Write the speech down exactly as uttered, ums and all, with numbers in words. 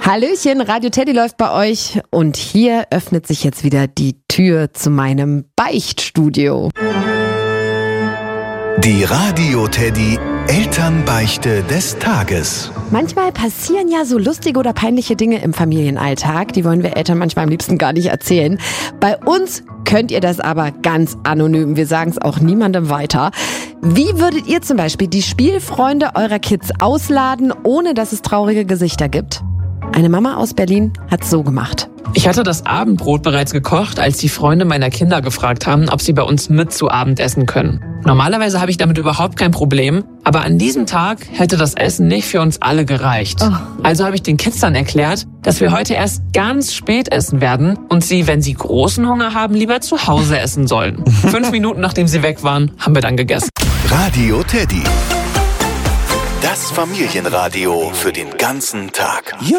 Hallöchen, Radio Teddy läuft bei euch und hier öffnet sich jetzt wieder die Tür zu meinem Beichtstudio. Die Radio Teddy Elternbeichte des Tages. Manchmal passieren ja so lustige oder peinliche Dinge im Familienalltag. Die wollen wir Eltern manchmal am liebsten gar nicht erzählen. Bei uns könnt ihr das aber ganz anonym. Wir sagen es auch niemandem weiter. Wie würdet ihr zum Beispiel die Spielfreunde eurer Kids ausladen, ohne dass es traurige Gesichter gibt? Eine Mama aus Berlin hat's so gemacht. Ich hatte das Abendbrot bereits gekocht, als die Freunde meiner Kinder gefragt haben, ob sie bei uns mit zu Abend essen können. Normalerweise habe ich damit überhaupt kein Problem, aber an diesem Tag hätte das Essen nicht für uns alle gereicht. Oh. Also habe ich den Kids dann erklärt, dass wir heute erst ganz spät essen werden und sie, wenn sie großen Hunger haben, lieber zu Hause essen sollen. Fünf Minuten nachdem sie weg waren, haben wir dann gegessen. Radio Teddy. Das Familienradio für den ganzen Tag.